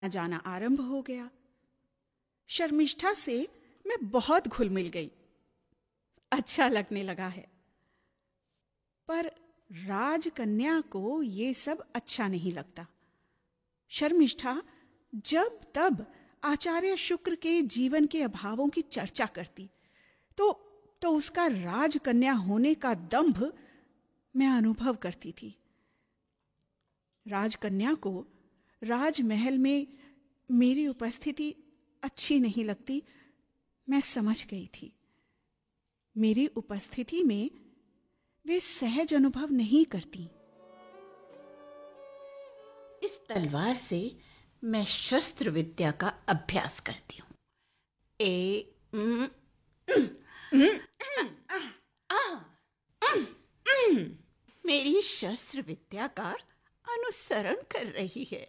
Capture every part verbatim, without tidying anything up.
जाना आरंभ हो गया। शर्मिष्ठा से मैं बहुत घुल मिल गई, अच्छा लगने लगा है। पर राजकन्या को ये सब अच्छा नहीं लगता। शर्मिष्ठा जब तब आचार्य शुक्र के जीवन के अभावों की चर्चा करती तो तो उसका राजकन्या होने का दंभ मैं अनुभव करती थी। राजकन्या को राजमहल में मेरी उपस्थिति अच्छी नहीं लगती, मैं समझ गई थी। मेरी उपस्थिति में वे सहज अनुभव नहीं करती। इस तलवार से मैं शस्त्र विद्या का अभ्यास करती हूँ। ए उम, उम, आ, उम, उम, मेरी शस्त्र विद्या का अनुसरण कर रही है।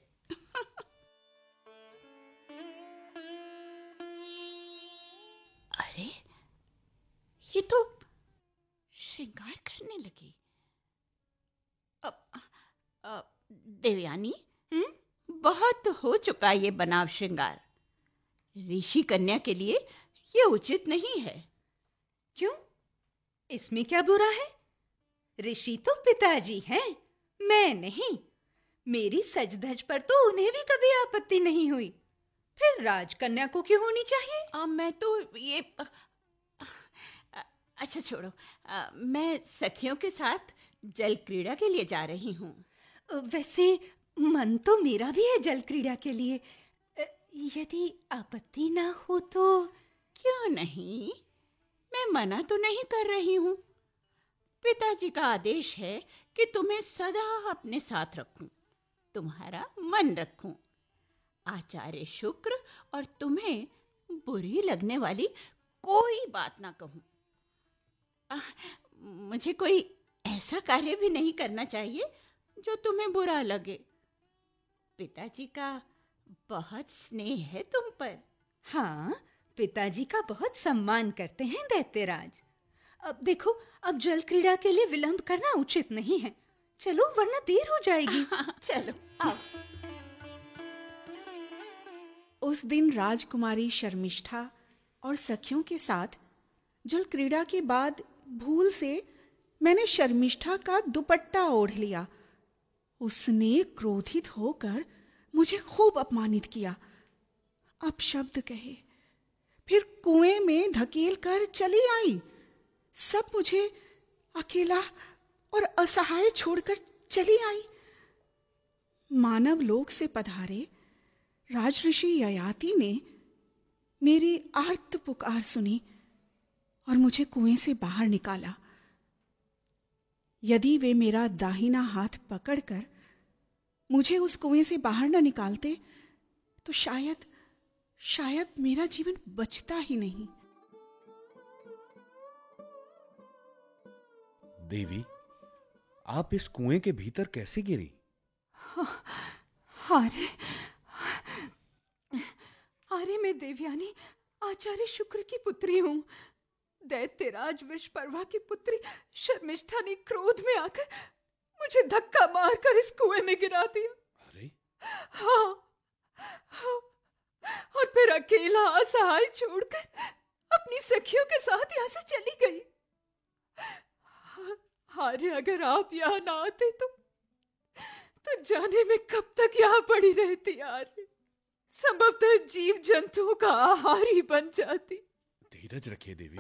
अरे, ये तो श्रृंगार करने लगी। अब, अब देवयानी, हम्म, बहुत हो चुका ये बनाव श्रृंगार। ऋषि कन्या के लिए ये उचित नहीं है। क्यों? इसमें क्या बुरा है? ऋषि तो पिताजी हैं, मैं नहीं। मेरी सज धज पर तो उन्हें भी कभी आपत्ति नहीं हुई, फिर राजकन्या को क्यों होनी चाहिए? आ, मैं तो ये आ, आ, अच्छा छोड़ो, आ, मैं सखियों के साथ जल क्रीड़ा के लिए जा रही हूँ। वैसे मन तो मेरा भी है जल क्रीड़ा के लिए, यदि आपत्ति ना हो तो। क्यों नहीं, मैं मना तो नहीं कर रही हूँ। पिताजी का आदेश है कि तुम्हें सदा अपने साथ रखूं, तुम्हारा मन रखूं। आचार्य शुक्र और तुम्हें बुरी लगने वाली कोई बात ना कहूं। आ, मुझे कोई ऐसा कार्य भी नहीं करना चाहिए जो तुम्हें बुरा लगे। पिताजी का बहुत स्नेह है तुम पर। हाँ, पिताजी का बहुत सम्मान करते हैं दैत्यराज। अब देखो, अब जल क्रीड़ा के लिए विलंब करना उचित नहीं है। चलो, वरना देर हो जाएगी। चलो आओ। उस दिन राजकुमारी शर्मिष्ठा और सखियों के साथ जल क्रीड़ा के बाद भूल से मैंने शर्मिष्ठा का दुपट्टा ओढ़ लिया। उसने क्रोधित होकर मुझे खूब अपमानित किया, अपशब्द कहे, फिर कुएं में धकेल कर चली आई। सब मुझे अकेला और असहाय छोड़कर चली आई। मानव लोक से पधारे राजऋषि ययाति ने मेरी आर्त पुकार सुनी और मुझे कुएं से बाहर निकाला। यदि वे मेरा दाहिना हाथ पकड़कर मुझे उस कुएं से बाहर न निकालते तो शायद शायद मेरा जीवन बचता ही नहीं। देवी, आप इस कुएं के भीतर कैसे गिरी? अरे अरे मैं देवयानी आचार्य शुक्र की पुत्री हूँ। दैत्यराज वृषपर्वा की पुत्री शर्मिष्ठा ने क्रोध में आकर मुझे धक्का मारकर इस कुएं में गिरा दिया। अरे, हाँ, हाँ, और फिर अकेला असहाय छोड़कर अपनी सखियों के साथ यहाँ से चली गई। अरे अगर आप यहाँ ना आते तो तो जाने में कब तक यहाँ पड़ी रहती यार। संभवतः जीव जंतुओं का आहार ही बन जाती। धीरज रखिए देवी।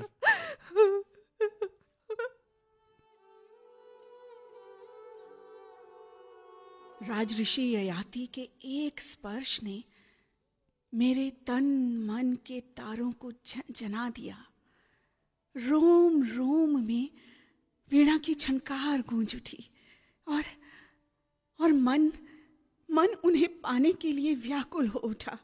राजऋषि ययाति के एक स्पर्श ने मेरे तन मन के तारों को झनझना दिया। रोम रोम में वीणा की झनकार गूंज उठी और और मन मन उन्हें पाने के लिए व्याकुल हो उठा।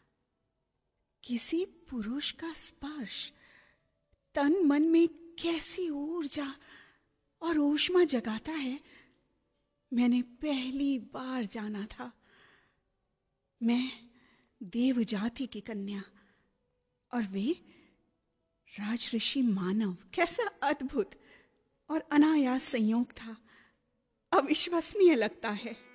किसी पुरुष का स्पर्श तन मन में कैसी ऊर्जा और ऊष्मा जगाता है, मैंने पहली बार जाना था। मैं देव जाति की कन्या और वे राजऋषि मानव, कैसा अद्भुत और अनायास संयोग था। अविश्वसनीय लगता है।